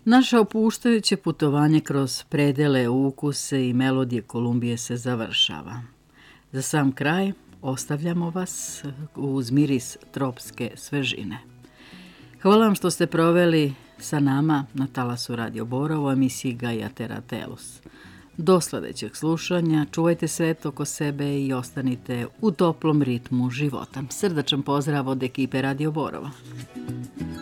Naše opuštajuće putovanje kroz predele, ukuse i melodije Kolumbije se završava. Za sam kraj ostavljamo vas uz miris tropske svežine. Hvala vam što ste proveli sa nama na talasu Radio Borovo, emisiji Gaia Terra Tellus. Do sledećeg slušanja, čuvajte svet oko sebe i ostanite u toplom ritmu života. Srdačan pozdrav od ekipe Radio Borova.